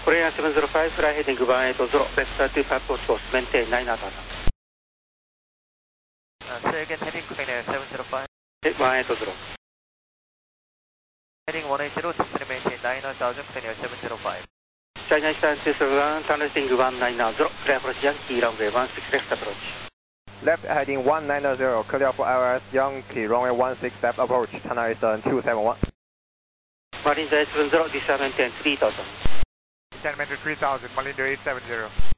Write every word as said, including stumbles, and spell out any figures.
Korea seven zero five, fly heading one eight zero, vector two five four course, maintain nine knot. Uh, say again, heading Korea seven zero five. one eight zero. Heading one eight zero, descend maintain nine thousand, Korea seven zero five. China Eastern two seven one, turn heading one nine zero, clear approach Yankee runway one six left approach. Left heading one nine zero, clear for L S Yankee runway one six left approach, China Eastern two seven one. Marine eight seven zero, descend maintain three thousand. Descend maintain three thousand, Marine eight seven zero.